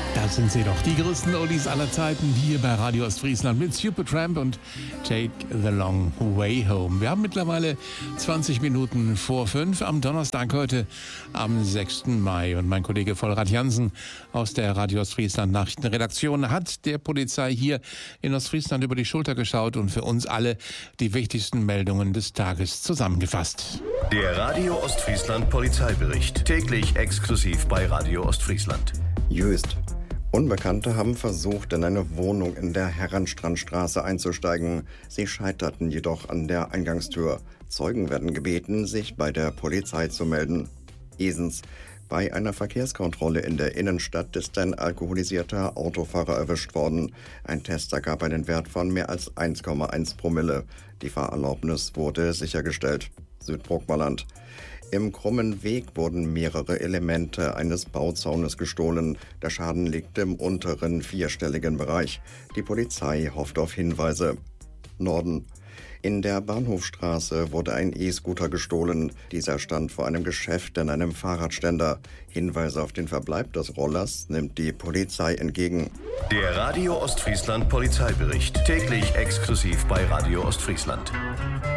Das sind sie doch, die größten Oldies aller Zeiten, hier bei Radio Ostfriesland mit Supertramp und Take the Long Way Home. Wir haben mittlerweile 20 Minuten vor 5 am Donnerstag heute, am 6. Mai. Und mein Kollege Volrad Jansen aus der Radio Ostfriesland Nachrichtenredaktion hat der Polizei hier in Ostfriesland über die Schulter geschaut und für uns alle die wichtigsten Meldungen des Tages zusammengefasst. Der Radio Ostfriesland Polizeibericht, täglich exklusiv bei Radio Ostfriesland. Jüst. Unbekannte haben versucht, in eine Wohnung in der Herrenstrandstraße einzusteigen. Sie scheiterten jedoch an der Eingangstür. Zeugen werden gebeten, sich bei der Polizei zu melden. Esens. Bei einer Verkehrskontrolle in der Innenstadt ist ein alkoholisierter Autofahrer erwischt worden. Ein Test ergab einen Wert von mehr als 1,1 Promille. Die Fahrerlaubnis wurde sichergestellt. Südbrookmerland. Im Krummen Weg wurden mehrere Elemente eines Bauzaunes gestohlen. Der Schaden liegt im unteren vierstelligen Bereich. Die Polizei hofft auf Hinweise. Norden. In der Bahnhofstraße wurde ein E-Scooter gestohlen. Dieser stand vor einem Geschäft in einem Fahrradständer. Hinweise auf den Verbleib des Rollers nimmt die Polizei entgegen. Der Radio Ostfriesland Polizeibericht, täglich exklusiv bei Radio Ostfriesland.